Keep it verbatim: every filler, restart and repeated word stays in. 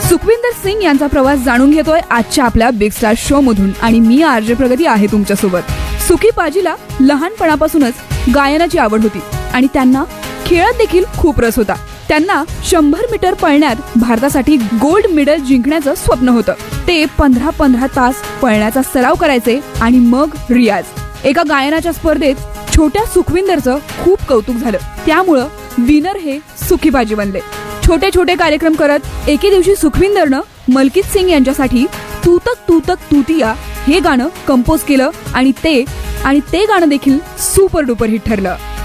सुखविंदर सिंग यांचा प्रवास जाणून घेतोय आजच्या आपल्या बिग स्टार शो मधून आणि मी आरजे प्रगती आहे तुमच्यासोबत. सुखी पाजीला लहानपणापासूनच गायनाची आवड होती आणि त्यांना खेळात देखील खूप रस होता. त्यांना शंभर मीटर पळण्यात भारतासाठी गोल्ड मेडल जिंकण्याचं स्वप्न होतं. ते पंधरा पंधरा तास पळण्याचा सराव करायचे आणि मग रियाज. एका गायनाच्या स्पर्धेत छोट्या सुखविंदरचं खूप कौतुक झालं. त्यामुळं विनर हे सुखी पाजी बनले. छोटे छोटे कार्यक्रम करत एके दिवशी सुखविंदरनं मलकित सिंग यांच्यासाठी तूतक तूतक तूतिया हे गाणं कंपोज केलं आणि ते आणि ते गाणं देखील सुपर डुपर हिट ठरलं.